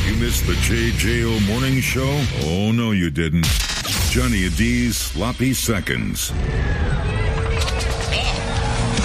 You missed the JJO Morning Show? Oh, no, you didn't. Johnny D's Sloppy Seconds.